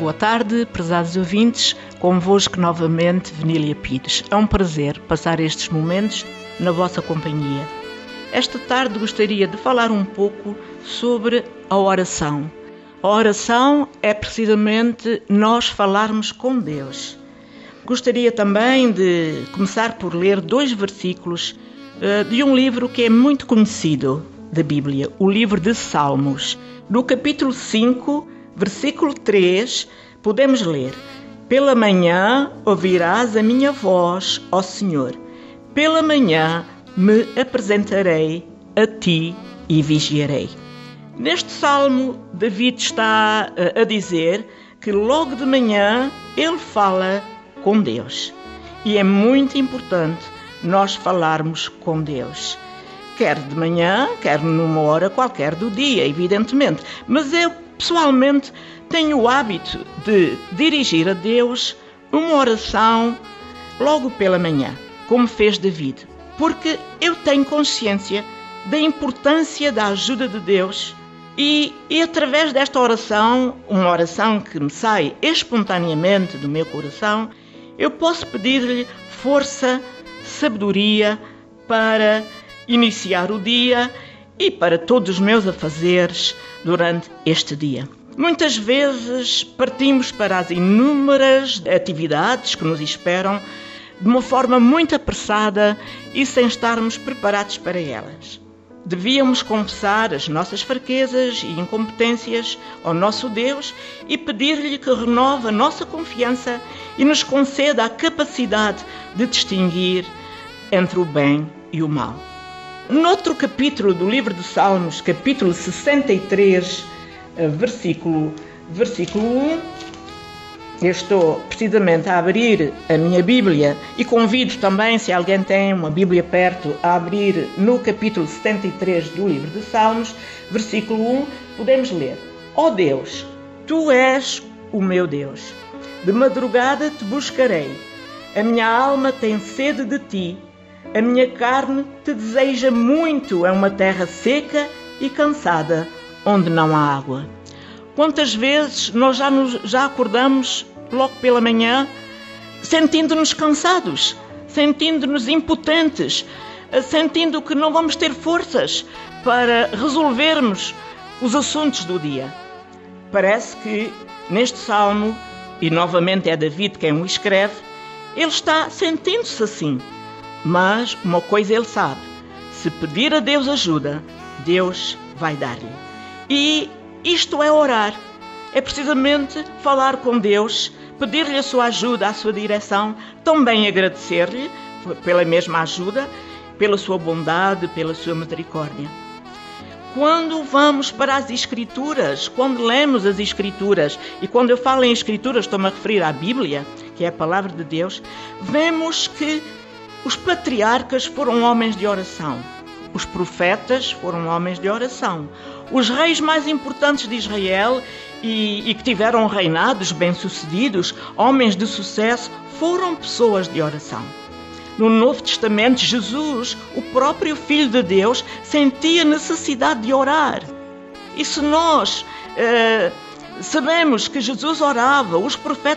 Boa tarde, prezados ouvintes, convosco novamente Venília Pires. É um prazer passar estes momentos na vossa companhia. Esta tarde gostaria de falar um pouco sobre a oração. A oração é precisamente nós falarmos com Deus. Gostaria também de começar por ler 2 versículos de um livro que é muito conhecido da Bíblia, o livro de Salmos. No capítulo 5, versículo 3, podemos ler: Pela manhã ouvirás a minha voz, ó Senhor. Pela manhã me apresentarei a ti e vigiarei. Neste salmo, David está a dizer que logo de manhã ele fala com Deus. E é muito importante nós falarmos com Deus. Quer de manhã, quer numa hora qualquer do dia, evidentemente. Mas eu, pessoalmente, tenho o hábito de dirigir a Deus uma oração logo pela manhã, como fez David. Porque eu tenho consciência da importância da ajuda de Deus e através desta oração, uma oração que me sai espontaneamente do meu coração, eu posso pedir-lhe força, sabedoria para iniciar o dia e para todos os meus afazeres durante este dia. Muitas vezes partimos para as inúmeras atividades que nos esperam de uma forma muito apressada e sem estarmos preparados para elas. Devíamos confessar as nossas fraquezas e incompetências ao nosso Deus e pedir-lhe que renove a nossa confiança e nos conceda a capacidade de distinguir entre o bem e o mal. Noutro capítulo do livro de Salmos, capítulo 63, versículo 1, eu estou precisamente a abrir a minha Bíblia e convido também, se alguém tem uma Bíblia perto, a abrir no capítulo 73 do livro de Salmos, versículo 1, podemos ler: Ó Deus, Tu és o meu Deus, de madrugada te buscarei, a minha alma tem sede de Ti, a minha carne te deseja muito, é uma terra seca e cansada, onde não há água. Quantas vezes nós já acordamos logo pela manhã sentindo-nos cansados, sentindo-nos impotentes, sentindo que não vamos ter forças para resolvermos os assuntos do dia. Parece que neste salmo, e novamente é David quem o escreve, ele está sentindo-se assim. Mas uma coisa ele sabe: se pedir a Deus ajuda, Deus vai dar-lhe. E isto é orar. É precisamente falar com Deus, pedir-lhe a sua ajuda, a sua direção, também agradecer-lhe pela mesma ajuda, pela sua bondade, pela sua misericórdia. Quando vamos para as Escrituras, quando lemos as Escrituras, e quando eu falo em Escrituras estou-me a referir à Bíblia, que é a palavra de Deus, vemos que os patriarcas foram homens de oração. Os profetas foram homens de oração. Os reis mais importantes de Israel e que tiveram reinados bem-sucedidos, homens de sucesso, foram pessoas de oração. No Novo Testamento, Jesus, o próprio Filho de Deus, sentia necessidade de orar. E se nós sabemos que Jesus orava, os profetas